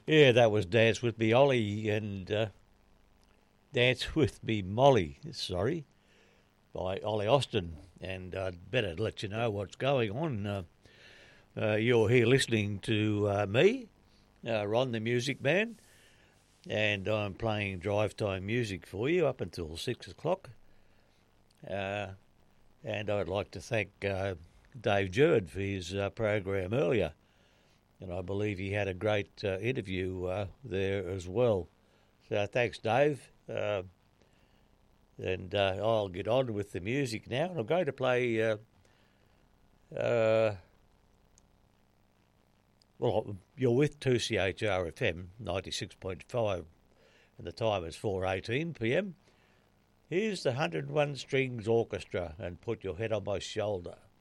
Yeah, that was Dance with Me Ollie and Dance with Me Molly, sorry, by Ollie Austin. And I'd better let you know what's going on. You're here listening to me, Ron the Music Man, and I'm playing drive time music for you up until 6 o'clock. And I'd like to thank Dave Jerd for his program earlier. And I believe he had a great interview there as well. So thanks, Dave. And I'll get on with the music now. And I'm going to play, well, you're with 2CHR FM 96.5, and the time is 4:18 p.m. Here's the 101 Strings Orchestra and Put Your Head on My Shoulder.